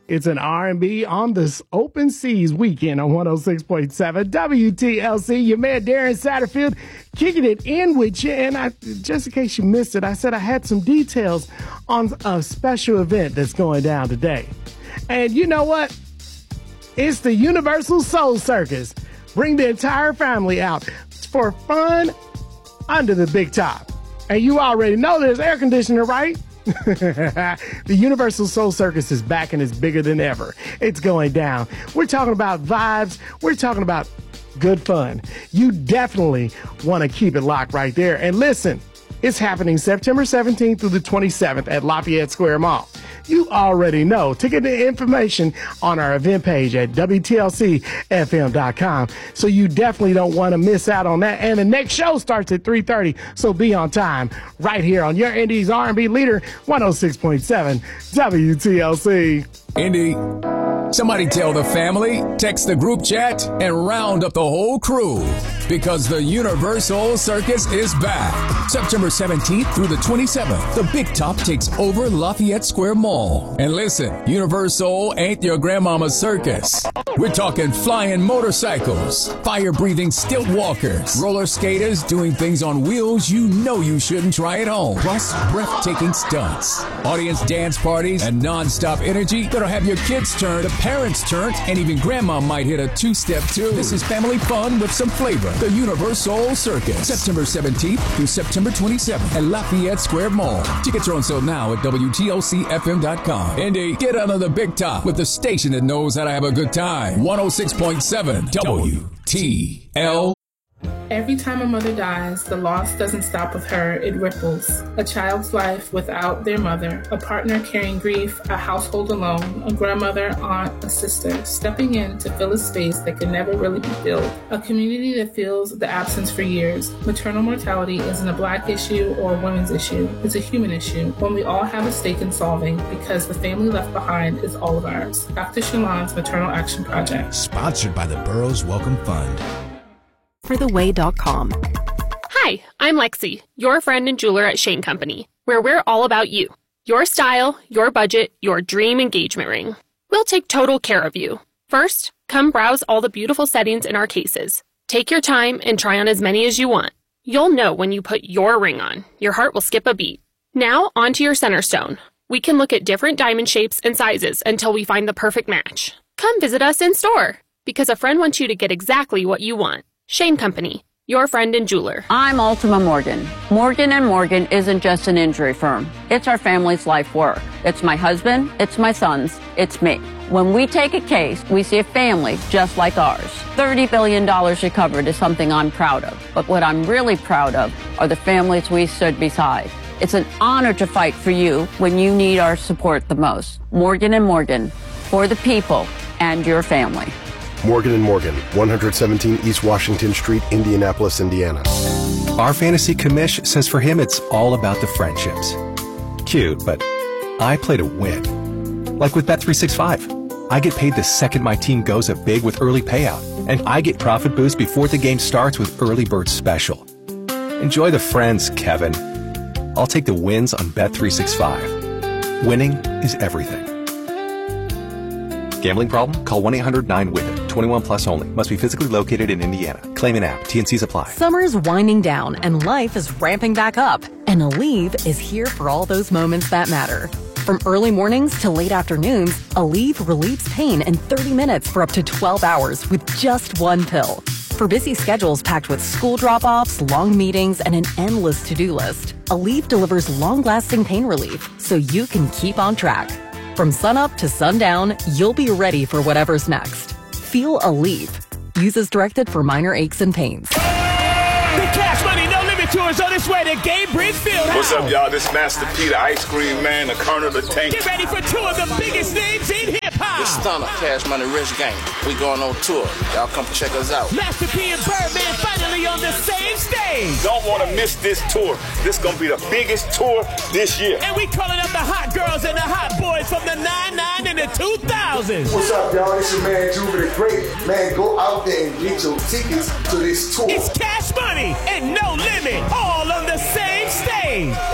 It's an R&B on this Open Seas weekend on 106.7 WTLC. Your man Darren Satterfield kicking it in with you. And just in case you missed it, I said I had some details on a special event that's going down today. And you know what? It's the Universal Soul Circus. Bring the entire family out for fun under the big top. And you already know there's air conditioner, right? The Universal Soul Circus is back and it's bigger than ever. It's going down. We're talking about vibes. We're talking about good fun. You definitely want to keep it locked right there. And listen, it's happening September 17th through the 27th at Lafayette Square Mall. You already know. Ticket information on our event page at WTLCFM.com. So you definitely don't want to miss out on that. And the next show starts at 3:30. So be on time right here on your Indies R&B leader, 106.7 WTLC. Indy, somebody tell the family, text the group chat, and round up the whole crew. Because the Universal Circus is back. September 17th through the 27th, the Big Top takes over Lafayette Square Mall. And listen, Universal ain't your grandmama's circus. We're talking flying motorcycles, fire-breathing stilt walkers, roller skaters doing things on wheels you know you shouldn't try at home. Plus, breathtaking stunts, audience dance parties, and non-stop energy that'll have your kids turn, the parents turn, and even grandma might hit a two-step too. This is family fun with some flavor. The Universal Circus, September 17th through September 27th at Lafayette Square Mall. Tickets are on sale now at WTLCFM.com. Indy, get under the big top with the station that knows how to have a good time. 106.7 WTL. Every time a mother dies, the loss doesn't stop with her, it ripples. A child's life without their mother, a partner carrying grief, a household alone, a grandmother, aunt, a sister, stepping in to fill a space that can never really be filled. A community that feels the absence for years. Maternal mortality isn't a Black issue or a women's issue. It's a human issue, one we all have a stake in solving because the family left behind is all of ours. Dr. Shalon's Maternal Action Project. Sponsored by the Burroughs Welcome Fund. ForTheWay.com. Hi, I'm Lexi, your friend and jeweler at Shane Company, where we're all about you. Your style, your budget, your dream engagement ring. We'll take total care of you. First, come browse all the beautiful settings in our cases. Take your time and try on as many as you want. You'll know when you put your ring on. Your heart will skip a beat. Now, onto your center stone. We can look at different diamond shapes and sizes until we find the perfect match. Come visit us in store, because a friend wants you to get exactly what you want. Shane Company, your friend and jeweler. I'm Ultima Morgan. Morgan & Morgan isn't just an injury firm. It's our family's life work. It's my husband, it's my sons, it's me. When we take a case, we see a family just like ours. $30 billion recovered is something I'm proud of. But what I'm really proud of are the families we stood beside. It's an honor to fight for you when you need our support the most. Morgan & Morgan, for the people and your family. Morgan & Morgan, 117 East Washington Street, Indianapolis, Indiana. Our fantasy commish says for him it's all about the friendships. Cute, but I play to win. Like with Bet365. I get paid the second my team goes up big with early payout, and I get profit boost before the game starts with Early Bird Special. Enjoy the friends, Kevin. I'll take the wins on Bet365. Winning is everything. Gambling problem? Call 1-800-9-WIN-IT. 21 plus only. Must be physically located in Indiana. Claim an app. T&Cs apply. Summer's winding down and life is ramping back up. And Aleve is here for all those moments that matter. From early mornings to late afternoons, Aleve relieves pain in 30 minutes for up to 12 hours with just one pill. For busy schedules packed with school drop-offs, long meetings, and an endless to-do list, Aleve delivers long-lasting pain relief so you can keep on track. From sunup to sundown, you'll be ready for whatever's next. Feel Aleve. Use as directed for minor aches and pains. The Cash Money No Limit Tour is on its way to Gainbridge Fieldhouse. What's up, y'all? This Master P, the Ice Cream Man, the Colonel, the Tank. Get ready for two of the biggest names in hip-hop. This Stunner, Cash Money Rich Gang. We going on tour. Y'all come check us out. Master P and Birdman finally on the same stage. Don't want to miss this tour. This going to be the biggest tour this year. And we calling up the hot girls and the hot boys from the 99 and the 2000s. What's up, y'all? It's your man, Juba the Great. Man, go out there and get your tickets to this tour. It's Cash Money and No Limit, all on the same stage.